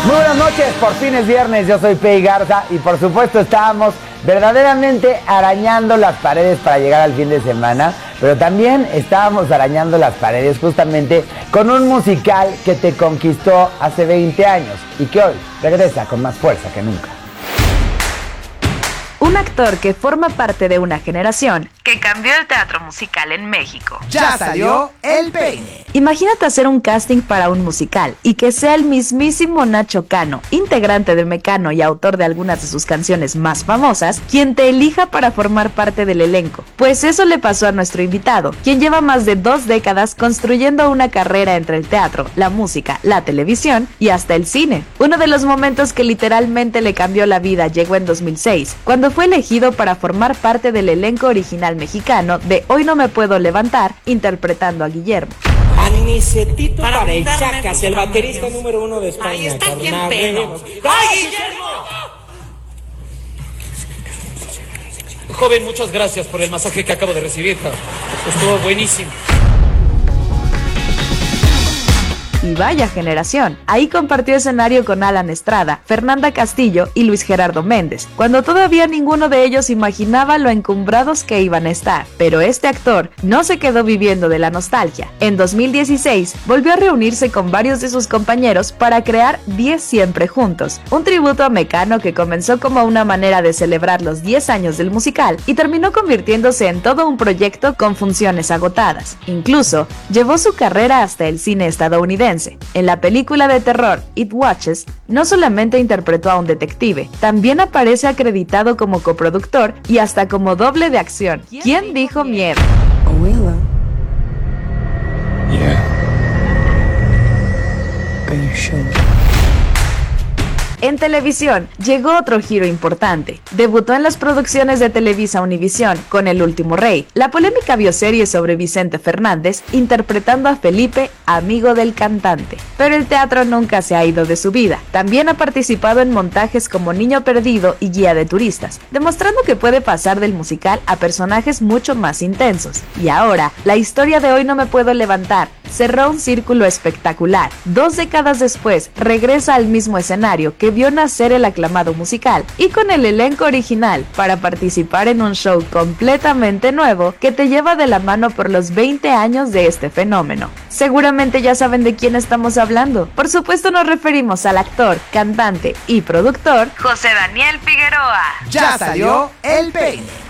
Muy buenas noches, por fin es viernes, yo soy Pei Garza y por supuesto estábamos verdaderamente arañando las paredes para llegar al fin de semana, pero también estábamos arañando las paredes justamente con un musical que te conquistó hace 20 años y que hoy regresa con más fuerza que nunca. Un actor que forma parte de una generación que cambió el teatro musical en México. Ya salió el peine. Imagínate hacer un casting para un musical y que sea el mismísimo Nacho Cano, integrante de Mecano y autor de algunas de sus canciones más famosas, quien te elija para formar parte del elenco. Pues eso le pasó a nuestro invitado, quien lleva más de 2 décadas construyendo una carrera entre el teatro, la música, la televisión y hasta el cine. Uno de los momentos que literalmente le cambió la vida llegó en 2006, cuando fue elegido para formar parte del elenco original mexicano de Hoy No Me Puedo Levantar, interpretando a Guillermo. Anisetito Parechacas, el baterista número 1 de España. Ahí está bien pedo. ¡Ay, Guillermo! Joven, muchas gracias por el masaje que acabo de recibir. Estuvo buenísimo. Y vaya generación, ahí compartió escenario con Alan Estrada, Fernanda Castillo y Luis Gerardo Méndez, cuando todavía ninguno de ellos imaginaba lo encumbrados que iban a estar. Pero este actor no se quedó viviendo de la nostalgia. En 2016 volvió a reunirse con varios de sus compañeros para crear 10 Siempre Juntos, un tributo a Mecano que comenzó como una manera de celebrar los 10 años del musical y terminó convirtiéndose en todo un proyecto con funciones agotadas. Incluso llevó su carrera hasta el cine estadounidense. En la película de terror It Watches, no solamente interpretó a un detective, también aparece acreditado como coproductor y hasta como doble de acción. ¿Quién dijo miedo? Abuela. Yeah. Are you sure? En televisión, llegó otro giro importante. Debutó en las producciones de Televisa Univisión con El Último Rey, la polémica bioserie sobre Vicente Fernández, interpretando a Felipe, amigo del cantante. Pero el teatro nunca se ha ido de su vida. También ha participado en montajes como Niño Perdido y Guía de Turistas, demostrando que puede pasar del musical a personajes mucho más intensos. Y ahora, la historia de Hoy No Me Puedo Levantar cerró un círculo espectacular. 2 décadas después, regresa al mismo escenario que vio nacer el aclamado musical y con el elenco original para participar en un show completamente nuevo que te lleva de la mano por los 20 años de este fenómeno. Seguramente ya saben de quién estamos hablando. Por supuesto nos referimos al actor, cantante y productor José Daniel Figueroa. Ya salió el peine.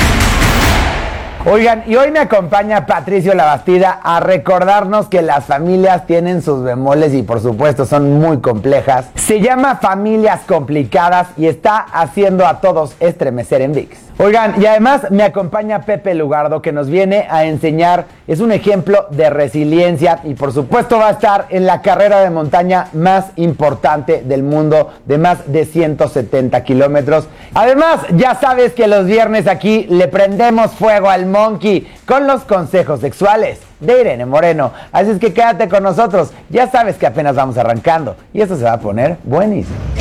Oigan, y hoy me acompaña Patricio Labastida a recordarnos que las familias tienen sus bemoles y por supuesto son muy complejas. Se llama Familias Complicadas y está haciendo a todos estremecer en ViX. Oigan, y además me acompaña Pepe Lugardo, que nos viene a enseñar, es un ejemplo de resiliencia y por supuesto va a estar en la carrera de montaña más importante del mundo, de más de 170 kilómetros. Además, ya sabes que los viernes aquí le prendemos fuego al Monkey con los consejos sexuales de Irene Moreno. Así es que quédate con nosotros, ya sabes que apenas vamos arrancando y esto se va a poner buenísimo.